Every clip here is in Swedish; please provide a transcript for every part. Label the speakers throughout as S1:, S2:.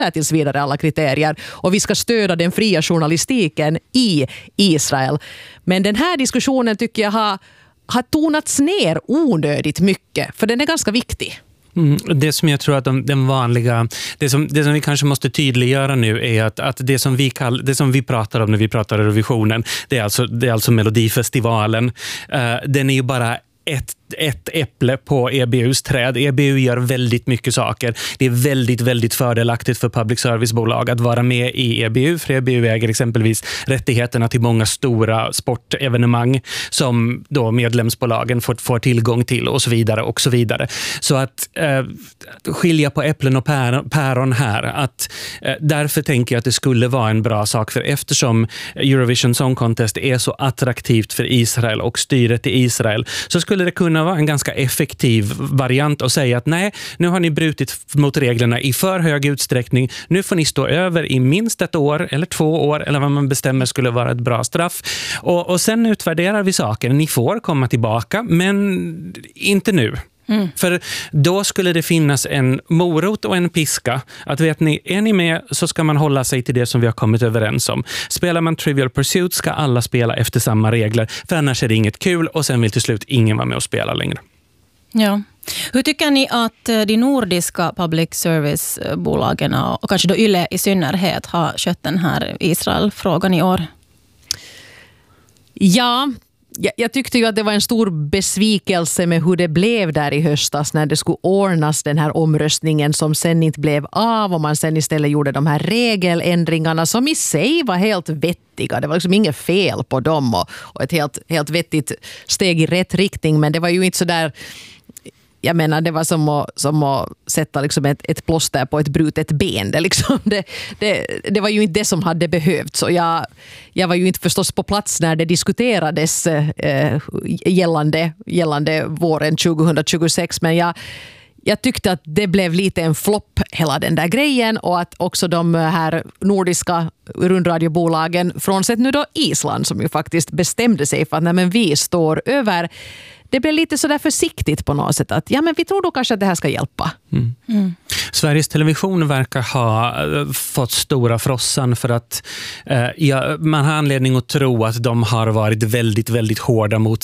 S1: tills vidare alla kriterier och vi ska stödja den fria journalistiken i Israel. Men den här diskussionen tycker jag har tonats ner onödigt mycket, för den är ganska viktig.
S2: Det som jag tror att den vanliga, det som vi kanske måste tydliggöra nu är att det som vi pratar om när vi pratar Eurovisionen, det är alltså Melodifestivalen. Den är ju bara ett äpple på EBUs träd. EBU gör väldigt mycket saker. Det är väldigt, väldigt fördelaktigt för public servicebolag att vara med i EBU, för EBU äger exempelvis rättigheterna till många stora sportevenemang som då medlemsbolagen får tillgång till och så vidare och så vidare. Så att skilja på äpplen och päron här, därför tänker jag att det skulle vara en bra sak, för eftersom Eurovision Song Contest är så attraktivt för Israel och styret i Israel, så skulle det kunna vara en ganska effektiv variant att säga att nej, nu har ni brutit mot reglerna i för hög utsträckning. Nu får ni stå över i minst 1 år eller 2 år eller vad man bestämmer skulle vara ett bra straff. Och sen utvärderar vi saker. Ni får komma tillbaka, men inte nu. För då skulle det finnas en morot och en piska. Att vet ni, är ni med så ska man hålla sig till det som vi har kommit överens om. Spelar man Trivial Pursuit ska alla spela efter samma regler. För annars är det inget kul och sen vill till slut ingen vara med och spela längre.
S3: Ja. Hur tycker ni att de nordiska public service-bolagen och kanske då YLE i synnerhet har skött den här Israel-frågan i år?
S1: Ja, jag tyckte ju att det var en stor besvikelse med hur det blev där i höstas när det skulle ordnas den här omröstningen som sen inte blev av och man sen istället gjorde de här regeländringarna som i sig var helt vettiga. Det var liksom inget fel på dem och ett helt vettigt steg i rätt riktning, men det var ju inte så där. Jag menar, det var som att sätta liksom ett plåster på ett brutet ben. Det var ju inte det som hade behövts. Och jag var ju inte förstås på plats när det diskuterades gällande våren 2026. Men jag tyckte att det blev lite en flopp hela den där grejen, och att också de här nordiska rundradiobolagen, frånsett nu då Island som ju faktiskt bestämde sig för att nej, men vi står över. Det blev lite så där försiktigt på något sätt att ja, men vi tror då kanske att det här ska hjälpa.
S2: Sveriges Television verkar ha fått stora frossan för att man har anledning att tro att de har varit väldigt, väldigt hårda mot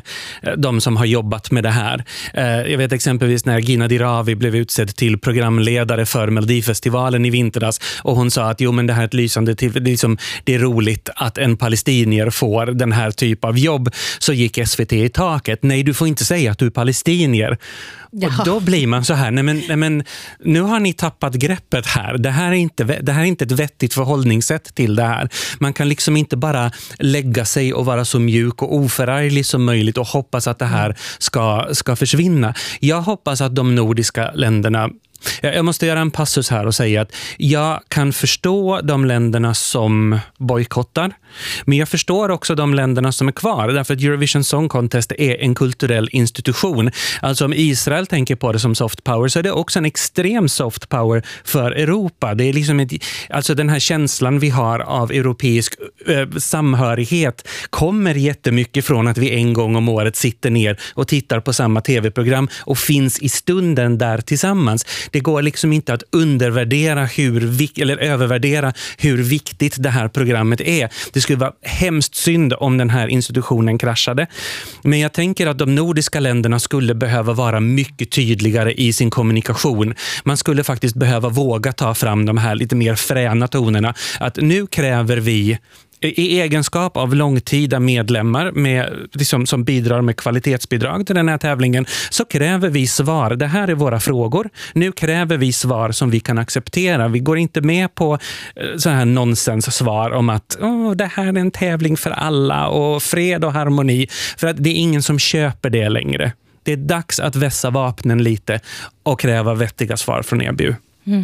S2: de som har jobbat med det här. Jag vet exempelvis när Gina Dirawi blev utsedd till programledare för Melodifestivalen i vintras, och hon sa att jo, men det här är ett lysande det är roligt att en palestinier får den här typ av jobb. Så gick SVT i taket. Nej, du får inte säga att du är palestinier. Och då blir man så här, nej men nu har ni tappat greppet här. Det här är inte ett vettigt förhållningssätt till det här. Man kan liksom inte bara lägga sig och vara så mjuk och oförarglig som möjligt och hoppas att det här ska försvinna. Jag hoppas att de nordiska länderna, jag måste göra en passus här och säga att jag kan förstå de länderna som bojkottar, men jag förstår också de länderna som är kvar, därför att Eurovision Song Contest är en kulturell institution. Alltså om Israel tänker på det som soft power, så är det också en extrem soft power för Europa. Det är liksom alltså den här känslan vi har av europeisk samhörighet kommer jättemycket från att vi en gång om året sitter ner och tittar på samma tv-program och finns i stunden där tillsammans. Det går liksom inte att undervärdera eller övervärdera hur viktigt det här programmet är. Det skulle vara hemskt synd om den här institutionen kraschade. Men jag tänker att de nordiska länderna skulle behöva vara mycket tydligare i sin kommunikation. Man skulle faktiskt behöva våga ta fram de här lite mer fräna tonerna. Att nu kräver vi i egenskap av långtida medlemmar som bidrar med kvalitetsbidrag till den här tävlingen, så kräver vi svar. Det här är våra frågor. Nu kräver vi svar som vi kan acceptera. Vi går inte med på så här nonsenssvar om att det här är en tävling för alla och fred och harmoni. För att det är ingen som köper det längre. Det är dags att vässa vapnen lite och kräva vettiga svar från EBU.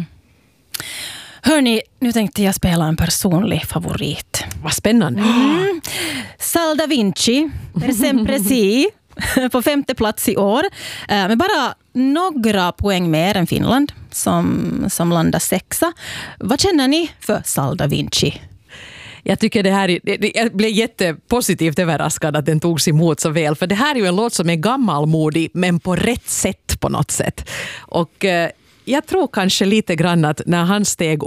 S3: Hörni, nu tänkte jag spela en personlig favorit.
S1: Vad spännande.
S3: Sal da Vinci, per sempre si, på 5:e plats i år. Med bara några poäng mer än Finland som landar 6:a. Vad känner ni för Sal da Vinci?
S1: Jag tycker jag blev jättepositivt överraskad att den togs emot så väl. För det här är ju en låt som är gammalmodig men på rätt sätt på något sätt. Och Jag tror kanske lite grann att när han steg